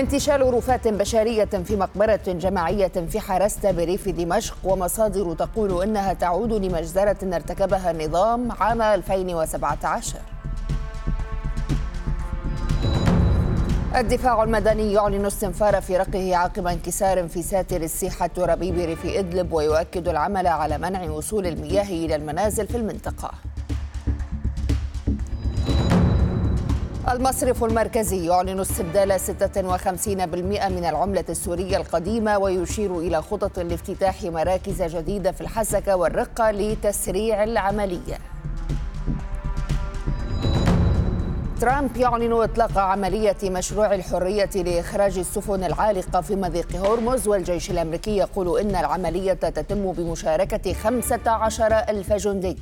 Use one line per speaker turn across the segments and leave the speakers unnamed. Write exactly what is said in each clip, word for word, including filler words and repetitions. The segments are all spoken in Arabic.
انتشال رفات بشرية في مقبرة جماعية في حرستا بريف دمشق، ومصادر تقول إنها تعود لمجزرة ارتكبها النظام عام ألفين وسبعة عشر. الدفاع المدني يعلن استنفار فرقه عقب انكسار في ساتر السيحة الترابي بريف إدلب، ويؤكد العمل على منع وصول المياه إلى المنازل في المنطقة. المصرف المركزي يعلن استبدال ستة وخمسين بالمئة من العملة السورية القديمة، ويشير إلى خطط لافتتاح مراكز جديدة في الحسكة والرقة لتسريع العملية. ترامب يعلن إطلاق عملية مشروع الحرية لإخراج السفن العالقة في مضيق هرمز، والجيش الأمريكي يقول إن العملية تتم بمشاركة خمسة عشر ألف جندي.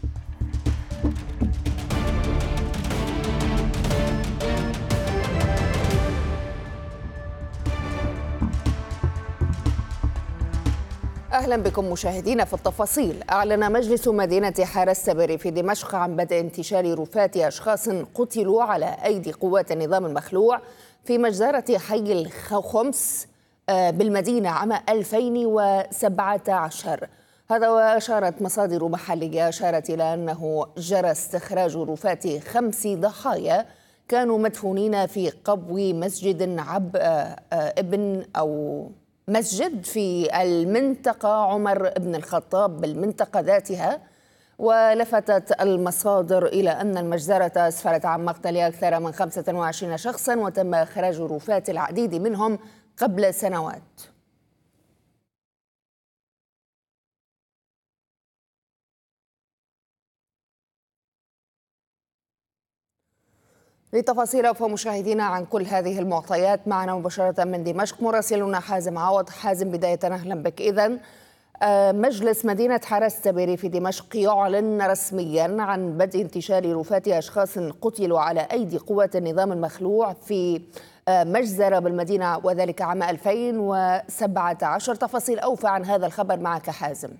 أهلا بكم مشاهدينا في التفاصيل. أعلن مجلس مدينة حرستا بريف دمشق عن بدء انتشال رفات أشخاص قتلوا على أيدي قوات النظام المخلوع في مجزرة حي الخمس بالمدينة عام ألفين وسبعة عشر. هذا وأشارت مصادر محلية أشارت إلى أنه جرى استخراج رفات خمس ضحايا كانوا مدفونين في قبو مسجد عب ابن أو مسجد في المنطقة عمر بن الخطاب بالمنطقة ذاتها. ولفتت المصادر إلى أن المجزرة أسفرت عن مقتل أكثر من خمسة وعشرين شخصا، وتم إخراج رفات العديد منهم قبل سنوات. لتفاصيل أوفى مشاهدينا عن كل هذه المعطيات، معنا مباشرة من دمشق مراسلنا حازم عوض. حازم، بداية أهلا بك. إذن مجلس مدينة حرستا بريف دمشق يعلن رسميا عن بدء انتشال رفات أشخاص قتلوا على أيدي قوات النظام المخلوع في مجزرة بالمدينة، وذلك عام ألفين وسبعة عشر. تفاصيل أوفى عن هذا الخبر معك حازم.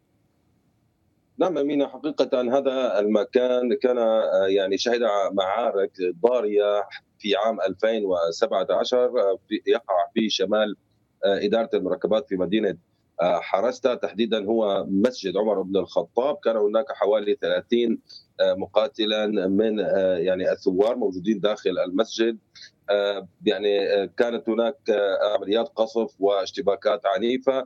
نعم أمينة، حقيقة هذا المكان كان يعني شهد معارك ضارية في عام ألفين وسبعة عشر يقع في شمال إدارة المركبات في مدينة حرستا، تحديدا هو مسجد عمر بن الخطاب. كان هناك حوالي ثلاثين مقاتلا من يعني الثوار موجودين داخل المسجد. يعني كانت هناك عمليات قصف واشتباكات عنيفة.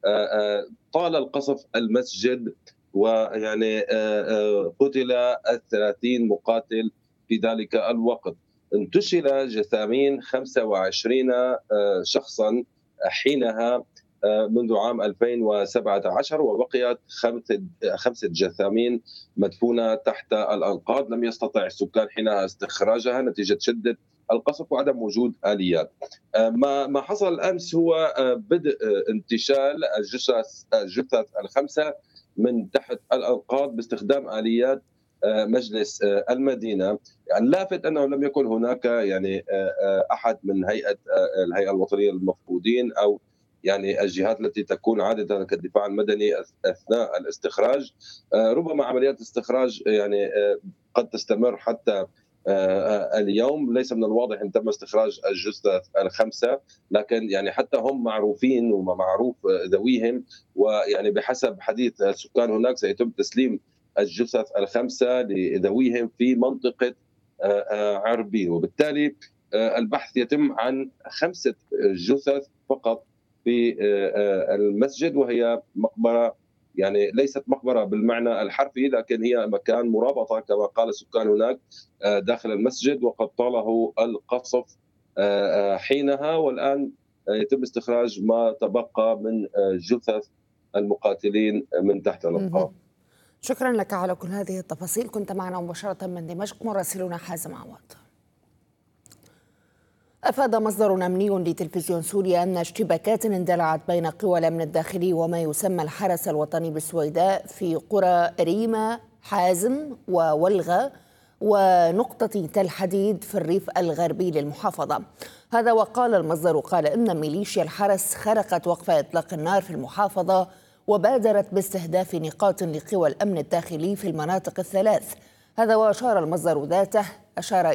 طال القصف المسجد، ويعني قتل الثلاثين مقاتل في ذلك الوقت. انتشل جثامين خمسة وعشرين شخصا حينها منذ عام ألفين وسبعة عشر، وبقيت خمسة جثامين مدفونة تحت الأنقاض. لم يستطع السكان حينها استخراجها نتيجة شدة القصف وعدم وجود آليات. ما ما حصل أمس هو بدء انتشال الجثث الجثث الخمسة من تحت الأنقاض باستخدام آليات مجلس المدينة. يعني لافت أنه لم يكن هناك يعني أحد من هيئة الهيئة الوطنية للمفقودين أو يعني الجهات التي تكون عادة كالدفاع المدني أثناء الاستخراج. ربما عمليات الاستخراج يعني قد تستمر حتى اليوم. ليس من الواضح ان تم استخراج الجثث الخمسه، لكن يعني حتى هم معروفين ومعروف ذويهم، ويعني بحسب حديث السكان هناك سيتم تسليم الجثث الخمسه لذويهم في منطقه عربين، وبالتالي البحث يتم عن خمسه جثث فقط في المسجد، وهي مقبره يعني ليست مقبرة بالمعنى الحرفي، لكن هي مكان مرابطة كما قال السكان هناك داخل المسجد، وقد طاله القصف حينها. والآن يتم استخراج ما تبقى من جثث المقاتلين من تحت الأنقاض.
شكرا لك على كل هذه التفاصيل. كنت معنا مباشرة من دمشق مراسلنا حازم عوض. أفاد مصدر أمني لتلفزيون سوريا أن اشتباكات اندلعت بين قوى الأمن الداخلي وما يسمى الحرس الوطني بالسويداء في قرى ريما حازم وولغة ونقطة تل حديد في الريف الغربي للمحافظة. هذا وقال المصدر قال إن ميليشيا الحرس خرقت وقف إطلاق النار في المحافظة وبادرت باستهداف نقاط لقوى الأمن الداخلي في المناطق الثلاث. هذا وأشار المصدر ذاته أشار